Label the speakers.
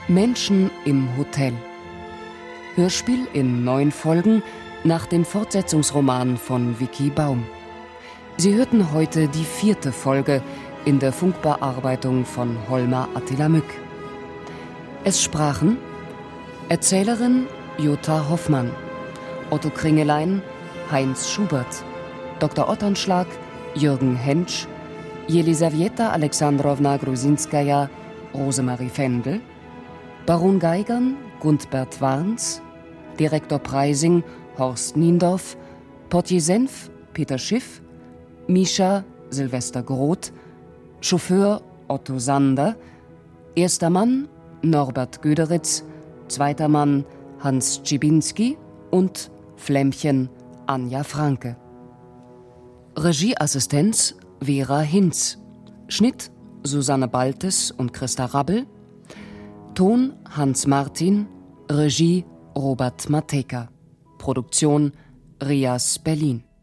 Speaker 1: Menschen im Hotel. Hörspiel in 9 Folgen nach dem Fortsetzungsroman von Vicky Baum. Sie hörten heute die 4. Folge in der Funkbearbeitung von Holmer Attila Mück. Es sprachen Erzählerin Jutta Hoffmann, Otto Kringelein Heinz Schubert, Dr. Otternschlag Jürgen Hentsch, Jelisaweta Alexandrowna Grusinskaja Rosemarie Fendel, Baron Geigern Gundbert Warns, Direktor Preising Horst Niendorf, Portier Senf Peter Schiff, Mischa Silvester Groth, Chauffeur Otto Sander, erster Mann Norbert Göderitz, zweiter Mann Hans Czibinski und Flämmchen Anja Franke. Regieassistenz Vera Hinz, Schnitt Susanne Baltes und Christa Rabbel, Ton Hans Martin, Regie Robert Matejka, Produktion Rias Berlin.